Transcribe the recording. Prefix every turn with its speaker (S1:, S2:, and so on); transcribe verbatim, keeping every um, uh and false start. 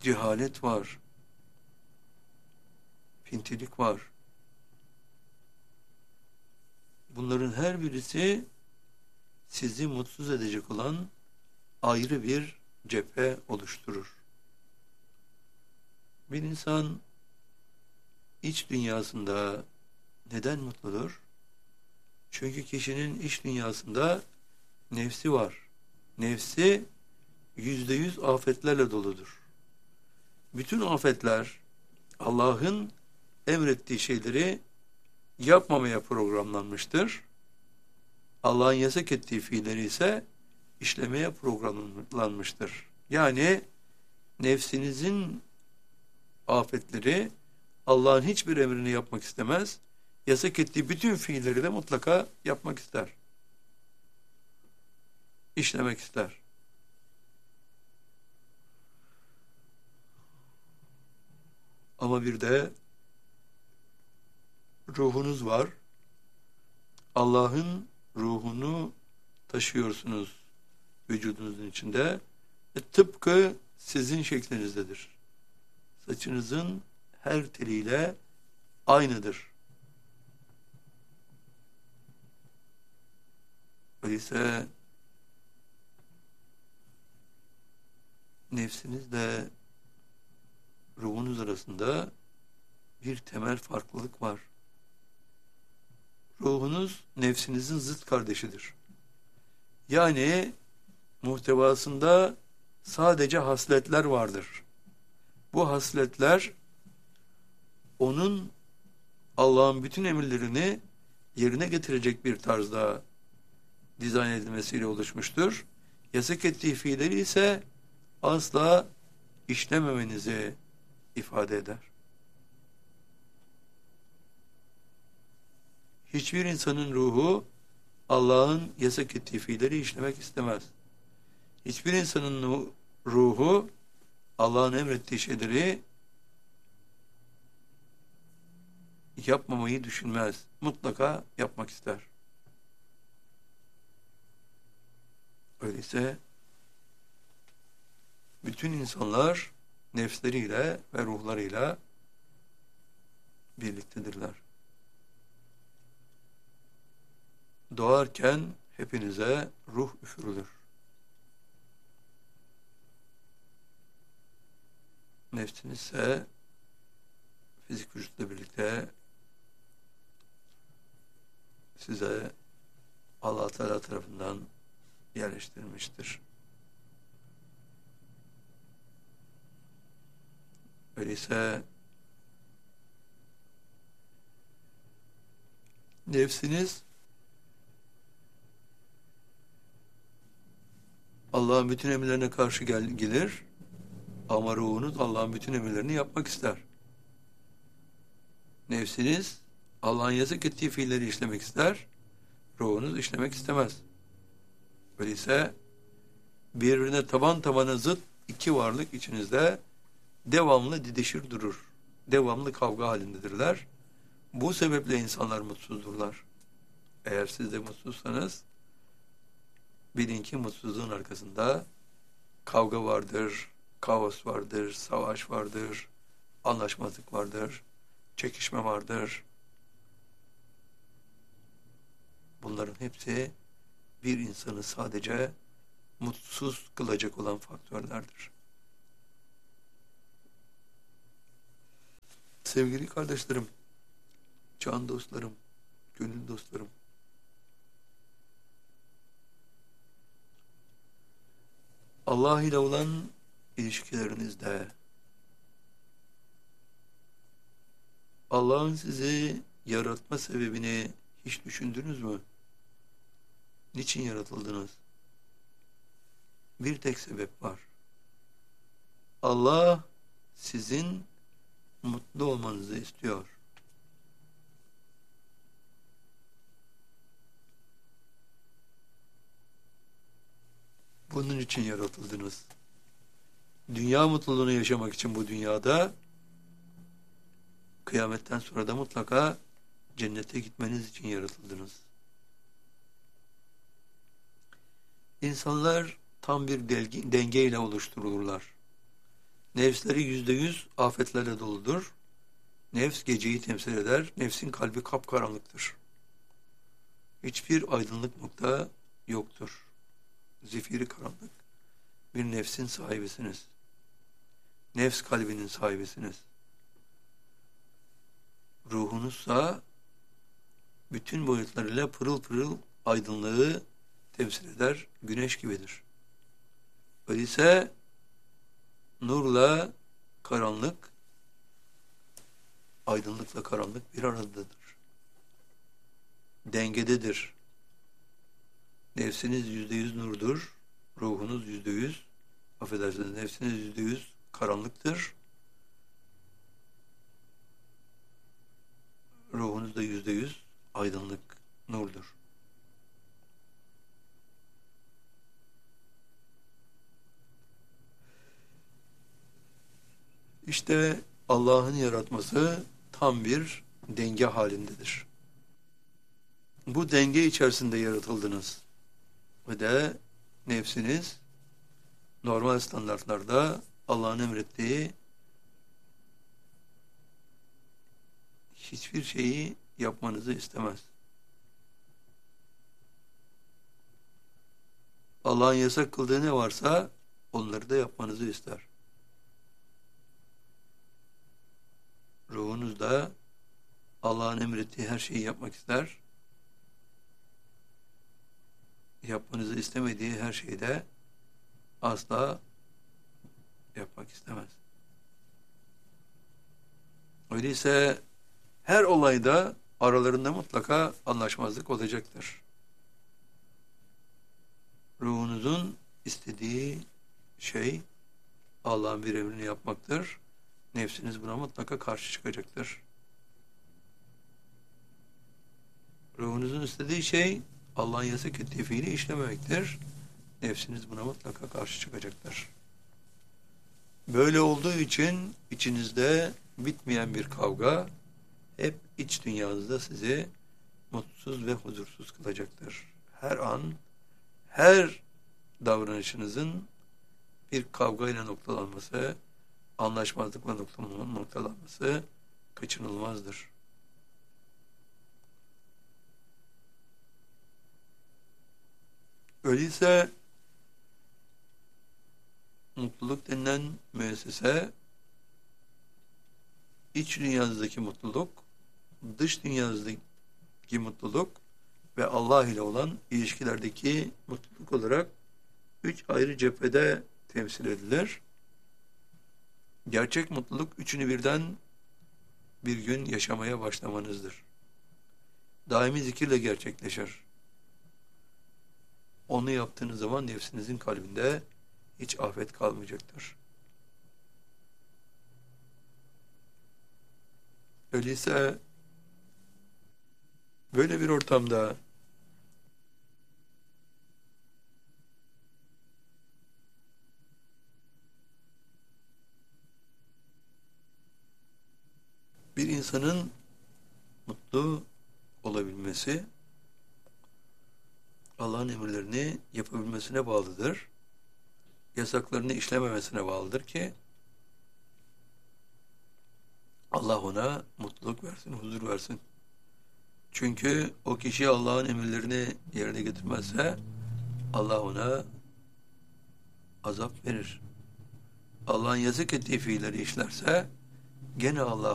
S1: cehalet var, pintilik var. Bunların her birisi sizi mutsuz edecek olan ayrı bir cephe oluşturur. Bir insan iç dünyasında neden mutludur? Çünkü kişinin iç dünyasında nefsi var. Nefsi yüzde yüz afetlerle doludur. Bütün afetler Allah'ın emrettiği şeyleri yapmamaya programlanmıştır. Allah'ın yasak ettiği fiilleri ise işlemeye programlanmıştır. Yani nefsinizin afetleri Allah'ın hiçbir emrini yapmak istemez. Yasak ettiği bütün fiilleri de mutlaka yapmak ister. İşlemek ister. Ama bir de ruhunuz var. Allah'ın ruhunu taşıyorsunuz vücudunuzun içinde. E, tıpkı sizin şeklinizdedir. Saçınızın her teliyle aynıdır. Öyleyse nefsinizle ruhunuz arasında bir temel farklılık var. Ruhunuz nefsinizin zıt kardeşidir. Yani muhtevasında sadece hasletler vardır. Bu hasletler onun Allah'ın bütün emirlerini yerine getirecek bir tarzda dizayn edilmesiyle oluşmuştur. Yasak ettiği fiilleri ise asla işlememenizi ifade eder. Hiçbir insanın ruhu Allah'ın yasak ettiği fiilleri işlemek istemez. Hiçbir insanın ruhu Allah'ın emrettiği şeyleri yapmamayı düşünmez. Mutlaka yapmak ister. Öyleyse bütün insanlar nefsleriyle ve ruhlarıyla birliktedirler. Doğarken hepinize ruh üfürülür. Nefsiniz ise fizik vücutla birlikte size Allah Teala tarafından yerleştirilmiştir. Öyleyse nefsiniz Allah'ın bütün emirlerine karşı gel gelir ama ruhunuz Allah'ın bütün emirlerini yapmak ister. Nefsiniz Allah'ın yasak ettiği fiilleri işlemek ister, ruhunuz işlemek istemez. Öyleyse birbirine taban tabana zıt iki varlık içinizde devamlı didişir durur. Devamlı kavga halindedirler. Bu sebeple insanlar mutsuzdurlar. Eğer siz de mutsuzsanız bilin ki mutsuzluğun arkasında kavga vardır, kaos vardır, savaş vardır, anlaşmazlık vardır, çekişme vardır. Bunların hepsi bir insanı sadece mutsuz kılacak olan faktörlerdir. Sevgili kardeşlerim, can dostlarım, gönül dostlarım, Allah ile olan ilişkilerinizde Allah'ın sizi yaratma sebebini hiç düşündünüz mü? Niçin yaratıldınız? Bir tek sebep var. Allah sizin mutlu olmanızı istiyor. Bunun için yaratıldınız. Dünya mutluluğunu yaşamak için bu dünyada, kıyametten sonra da mutlaka cennete gitmeniz için yaratıldınız. İnsanlar tam bir dengeyle oluşturulurlar. Nefsleri yüzde yüz afetlerle doludur. Nefs geceyi temsil eder. Nefsin kalbi kapkaranlıktır. Hiçbir aydınlık nokta yoktur. Zifiri karanlık. Bir nefsin sahibisiniz. Nefs kalbinin sahibisiniz. Ruhunuzsa bütün boyutlarıyla pırıl pırıl aydınlığı temsil eder. Güneş gibidir. Öyleyse nurla karanlık, aydınlıkla karanlık bir aradadır. Dengededir. Nefsiniz yüzde yüz nurdur. Ruhunuz yüzde yüz, affedersiniz, nefsiniz yüzde yüz karanlıktır. Ruhunuz da yüzde yüz aydınlık, nurdur. İşte Allah'ın yaratması tam bir denge halindedir. Bu denge içerisinde yaratıldınız. Ve de nefsiniz normal standartlarda Allah'ın emrettiği hiçbir şeyi yapmanızı istemez. Allah'ın yasak kıldığı ne varsa onları da yapmanızı ister. Ruhunuz da Allah'ın emrettiği her şeyi yapmak ister. Yapmanızı istemediği her şeyi de asla yapmak istemez. Öyleyse her olayda aralarında mutlaka anlaşmazlık olacaktır. Ruhunuzun istediği şey Allah'ın bir emrini yapmaktır. Nefsiniz buna mutlaka karşı çıkacaktır. Ruhunuzun istediği şey Allah'ın yasak ettiği fiili işlememektir. Nefsiniz buna mutlaka karşı çıkacaktır. Böyle olduğu için içinizde bitmeyen bir kavga hep iç dünyanızda sizi mutsuz ve huzursuz kılacaktır. Her an, her davranışınızın bir kavgayla noktalanması, anlaşmazlıkla noktalanması kaçınılmazdır. Öyleyse mutluluk denilen müessese iç dünyanızdaki mutluluk, dış dünyanızdaki mutluluk ve Allah ile olan ilişkilerdeki mutluluk olarak üç ayrı cephede temsil edilir. Gerçek mutluluk üçünü birden bir gün yaşamaya başlamanızdır. Daimi zikirle gerçekleşir. Onu yaptığınız zaman nefsinizin kalbinde hiç afet kalmayacaktır. Öyleyse böyle bir ortamda bir insanın mutlu olabilmesi Allah'ın emirlerini yapabilmesine bağlıdır. Yasaklarını işlememesine bağlıdır ki Allah ona mutluluk versin, huzur versin. Çünkü o kişi Allah'ın emirlerini yerine getirmezse Allah ona azap verir. Allah'ın yasak ettiği fiilleri işlerse gene Allah